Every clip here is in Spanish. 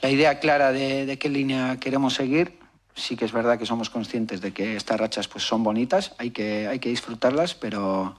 la idea clara de qué línea queremos seguir. Sí que es verdad que somos conscientes de que estas rachas pues, son bonitas, hay que disfrutarlas, pero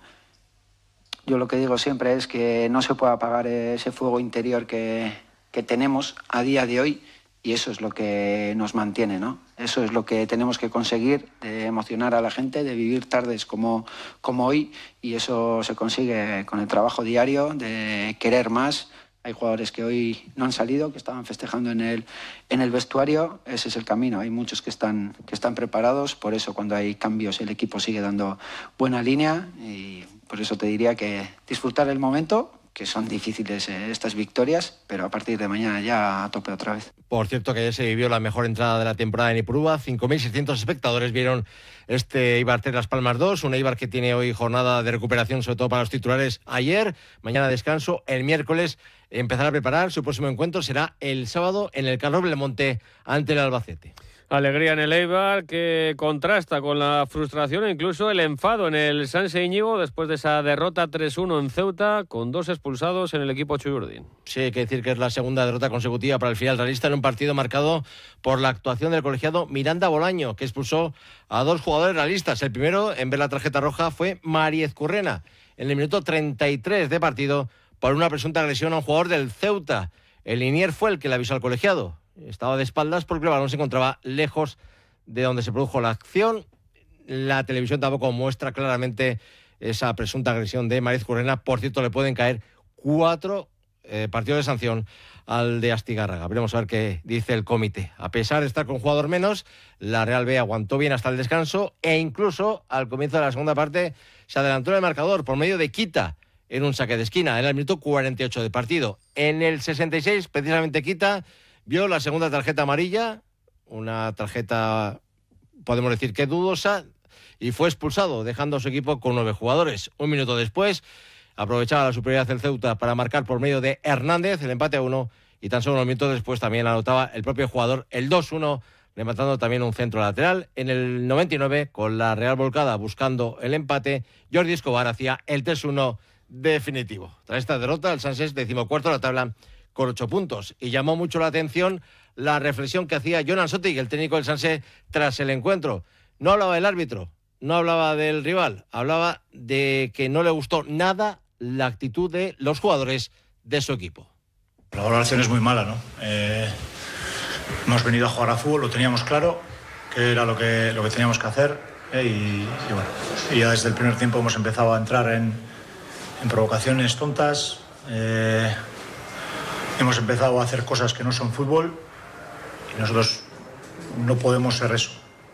yo lo que digo siempre es que no se puede apagar ese fuego interior que tenemos a día de hoy, y eso es lo que nos mantiene, ¿no? Eso es lo que tenemos que conseguir, de emocionar a la gente, de vivir tardes como hoy, y eso se consigue con el trabajo diario, de querer más. Hay jugadores que hoy no han salido, que estaban festejando en el vestuario. Ese es el camino. Hay muchos que están preparados. Por eso, cuando hay cambios, el equipo sigue dando buena línea. Y por eso te diría que disfrutar el momento, que son difíciles estas victorias, pero a partir de mañana ya a tope otra vez. Por cierto, que ayer se vivió la mejor entrada de la temporada en Ipurúa. 5.600 espectadores vieron este Eibar Las Palmas 2, un Eibar que tiene hoy jornada de recuperación, sobre todo para los titulares ayer. Mañana descanso. El miércoles empezará a preparar su próximo encuentro. Será el sábado en el Carlos Belmonte ante el Albacete. Alegría en el Eibar que contrasta con la frustración e incluso el enfado en el Sanse Íñigo después de esa derrota 3-1 en Ceuta con 2 expulsados en el equipo Chuyurdin. Sí, hay que decir que es la segunda derrota consecutiva para el filial realista en un partido marcado por la actuación del colegiado Miranda Bolaño, que expulsó a 2 jugadores realistas. El primero en ver la tarjeta roja fue Mariez Currena, en el minuto 33 de partido, por una presunta agresión a un jugador del Ceuta. El linier fue el que le avisó al colegiado. Estaba de espaldas porque el balón se encontraba lejos de donde se produjo la acción. La televisión tampoco muestra claramente esa presunta agresión de Mariez Currena. Por cierto, le pueden caer 4 partidos de sanción al de Astigarraga. Veremos a ver qué dice el comité. A pesar de estar con un jugador menos, la Real B aguantó bien hasta el descanso e incluso al comienzo de la segunda parte se adelantó en el marcador por medio de Quita en un saque de esquina. Era el minuto 48 de partido. En el 66, precisamente Quita vio la segunda tarjeta amarilla, una tarjeta, podemos decir que dudosa, y fue expulsado, dejando a su equipo con 9 jugadores. Un minuto después, aprovechaba la superioridad del Ceuta para marcar por medio de Hernández el empate a 1, y tan solo unos minutos después también anotaba el propio jugador el 2-1, rematando también un centro lateral. En el 99, con la Real volcada buscando el empate, Jordi Escobar hacía el 3-1 definitivo. Tras esta derrota, el Sanse es 14º de la tabla, con 8 puntos. Y llamó mucho la atención la reflexión que hacía Jonan Sotig, el técnico del Sanse, tras el encuentro. No hablaba del árbitro, no hablaba del rival, hablaba de que no le gustó nada la actitud de los jugadores de su equipo. La valoración es muy mala, ¿no? Hemos venido a jugar a fútbol, lo teníamos claro, que era lo que teníamos que hacer, y bueno, y ya desde el primer tiempo hemos empezado a entrar en provocaciones tontas. Hemos empezado a hacer cosas que no son fútbol y nosotros no podemos ser eso.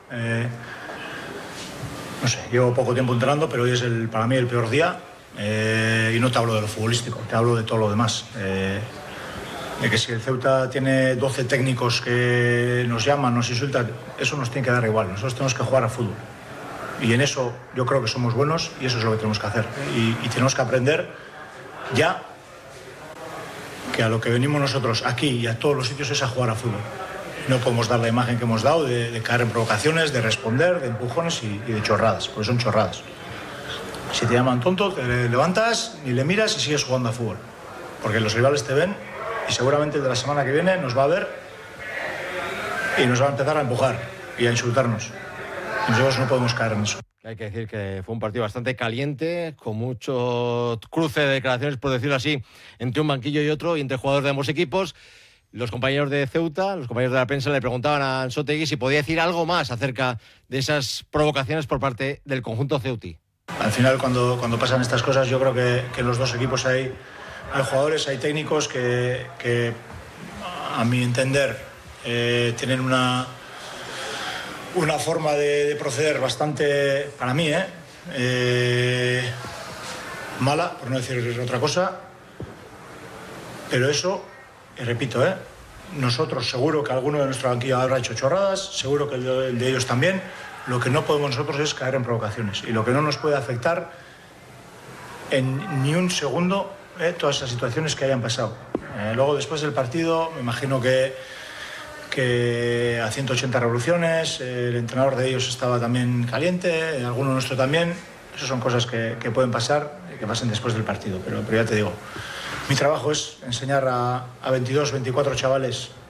No sé, llevo poco tiempo entrenando, pero hoy es para mí el peor día, y no te hablo de lo futbolístico, te hablo de todo lo demás. De que si el Ceuta tiene 12 técnicos que nos llaman, nos insultan, eso nos tiene que dar igual. Nosotros tenemos que jugar a fútbol. Y en eso yo creo que somos buenos y eso es lo que tenemos que hacer. Y tenemos que aprender ya que a lo que venimos nosotros aquí y a todos los sitios es a jugar a fútbol. No podemos dar la imagen que hemos dado de caer en provocaciones, de responder, de empujones y de chorradas, porque son chorradas. Si te llaman tonto, te levantas y le miras y sigues jugando a fútbol. Porque los rivales te ven y seguramente de la semana que viene nos va a ver y nos va a empezar a empujar y a insultarnos. Y nosotros no podemos caer en eso. Hay que decir que fue un partido bastante caliente, con mucho cruce de declaraciones, por decirlo así, entre un banquillo y otro, y entre jugadores de ambos equipos. Los compañeros de Ceuta, los compañeros de la prensa, le preguntaban a Anzoátegui si podía decir algo más acerca de esas provocaciones por parte del conjunto ceutí. Al final, cuando pasan estas cosas, yo creo que en los dos equipos hay jugadores, hay técnicos que a mi entender, tienen una forma de proceder bastante, para mí, mala, por no decir otra cosa, pero eso, y repito, nosotros seguro que alguno de nuestro banquillo habrá hecho chorradas, seguro que el de ellos también. Lo que no podemos nosotros es caer en provocaciones, y lo que no nos puede afectar en ni un segundo todas esas situaciones que hayan pasado. Luego, después del partido, me imagino que a 180 revoluciones, el entrenador de ellos estaba también caliente, alguno nuestro también. Esas son cosas que pueden pasar y que pasen después del partido, pero ya te digo, mi trabajo es enseñar a 22, 24 chavales